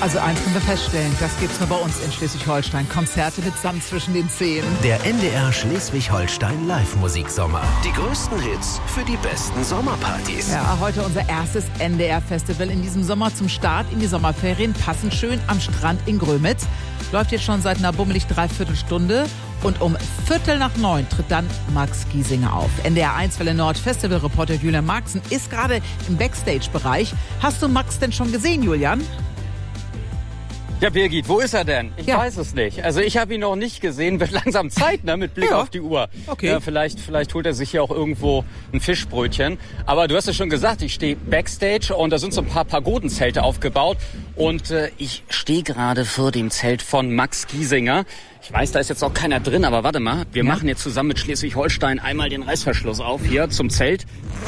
Also eins können wir feststellen, das gibt's nur bei uns in Schleswig-Holstein. Konzerte mit Sand zwischen den Zehen. Der NDR Schleswig-Holstein Live-Musiksommer. Die größten Hits für die besten Sommerpartys. Ja, heute unser erstes NDR-Festival in diesem Sommer zum Start in die Sommerferien. Passend schön am Strand in Grömitz. Läuft jetzt schon seit einer bummelig Dreiviertelstunde. Und um 8:45 tritt dann Max Giesinger auf. NDR 1 Welle Nord Festivalreporter Julian Marxen ist gerade im Backstage-Bereich. Hast du Max denn schon gesehen, Julian? Ja, Birgit, wo ist er denn? Ich weiß es nicht. Also ich habe ihn noch nicht gesehen. Wird langsam Zeit, ne, mit Blick auf die Uhr. Okay. Ja, vielleicht holt er sich hier auch irgendwo ein Fischbrötchen. Aber du hast es schon gesagt, ich stehe Backstage und da sind so ein paar Pagodenzelte aufgebaut. Und ich stehe gerade vor dem Zelt von Max Giesinger. Ich weiß, da ist jetzt auch keiner drin, aber warte mal. Wir machen jetzt zusammen mit Schleswig-Holstein einmal den Reißverschluss auf hier zum Zelt.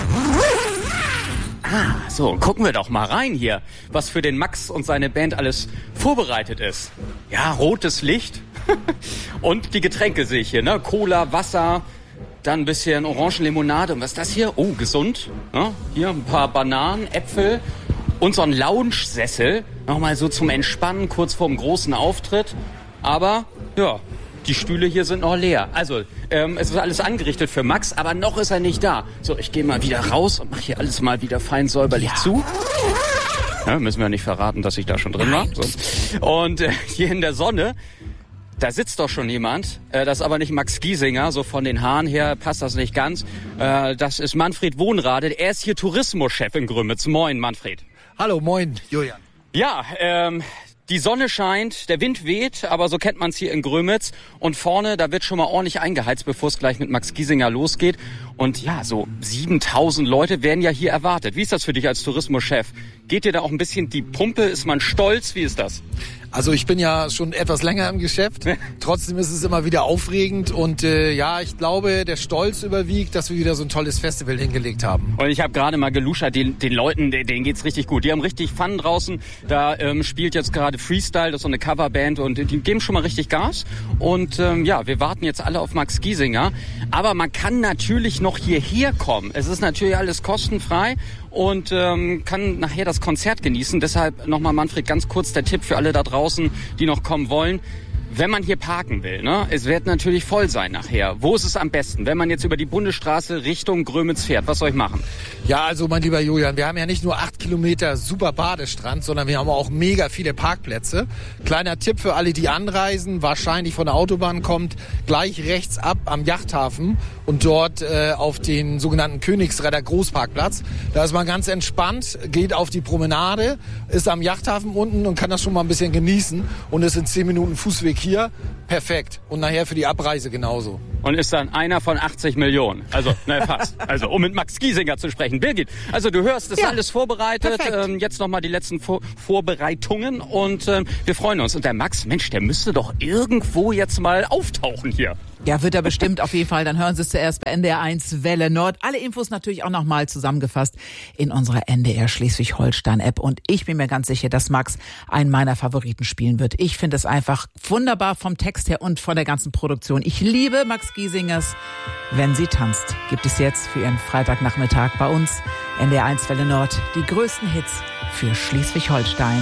So, gucken wir doch mal rein hier, was für den Max und seine Band alles vorbereitet ist. Ja, rotes Licht und die Getränke sehe ich hier, ne? Cola, Wasser, dann ein bisschen Orangenlimonade. Und was ist das hier? Oh, gesund. Ne? Hier ein paar Bananen, Äpfel und so ein Lounge-Sessel. Nochmal so zum Entspannen, kurz vorm großen Auftritt. Aber, ja, die Stühle hier sind noch leer. Also, es ist alles angerichtet für Max, aber noch ist er nicht da. So, ich gehe mal wieder raus und mache hier alles mal wieder fein säuberlich zu. Ja, müssen wir nicht verraten, dass ich da schon drin war. So. Und hier in der Sonne, da sitzt doch schon jemand. Das ist aber nicht Max Giesinger, so von den Haaren her passt das nicht ganz. Das ist Manfred Wohnrade. Er ist hier Tourismuschef in Grömitz. Moin, Manfred. Hallo, moin, Julian. Ja, die Sonne scheint, der Wind weht, aber so kennt man es hier in Grömitz. Und vorne, da wird schon mal ordentlich eingeheizt, bevor es gleich mit Max Giesinger losgeht. Und ja, so 7.000 Leute werden ja hier erwartet. Wie ist das für dich als Tourismuschef? Geht dir da auch ein bisschen die Pumpe? Ist man stolz? Wie ist das? Also ich bin ja schon etwas länger im Geschäft. Trotzdem ist es immer wieder aufregend. Und ich glaube, der Stolz überwiegt, dass wir wieder so ein tolles Festival hingelegt haben. Und ich habe gerade mal geluschert, den Leuten, denen geht's richtig gut. Die haben richtig Fun draußen. Da spielt jetzt gerade Freestyle, das ist so eine Coverband. Und die geben schon mal richtig Gas. Und wir warten jetzt alle auf Max Giesinger. Aber man kann natürlich noch hierher kommen. Es ist natürlich alles kostenfrei. Und kann nachher das Konzert genießen. Deshalb nochmal, Manfred, ganz kurz der Tipp für alle da draußen, die noch kommen wollen. Wenn man hier parken will, ne, es wird natürlich voll sein nachher. Wo ist es am besten, wenn man jetzt über die Bundesstraße Richtung Grömitz fährt? Was soll ich machen? Ja, also mein lieber Julian, wir haben ja nicht nur 8 Kilometer super Badestrand, sondern wir haben auch mega viele Parkplätze. Kleiner Tipp für alle, die anreisen, wahrscheinlich von der Autobahn kommt, gleich rechts ab am Yachthafen und dort auf den sogenannten Königsredder Großparkplatz. Da ist man ganz entspannt, geht auf die Promenade, ist am Yachthafen unten und kann das schon mal ein bisschen genießen und ist in 10 Minuten Fußweg hier. Perfekt. Und nachher für die Abreise genauso. Und ist dann einer von 80 Millionen. Also, fast. Also, um mit Max Giesinger zu sprechen. Birgit, also du hörst, das ist alles vorbereitet. Jetzt nochmal die letzten Vorbereitungen und wir freuen uns. Und der Max, Mensch, der müsste doch irgendwo jetzt mal auftauchen hier. Ja, wird er bestimmt auf jeden Fall. Dann hören Sie es zuerst bei NDR 1 Welle Nord. Alle Infos natürlich auch nochmal zusammengefasst in unserer NDR Schleswig-Holstein-App. Und ich bin mir ganz sicher, dass Max einen meiner Favoriten spielen wird. Ich finde es einfach wunderbar vom Text her und von der ganzen Produktion. Ich liebe Max Giesingers Wenn sie tanzt. Gibt es jetzt für Ihren Freitagnachmittag bei uns. NDR 1 Welle Nord. Die größten Hits für Schleswig-Holstein.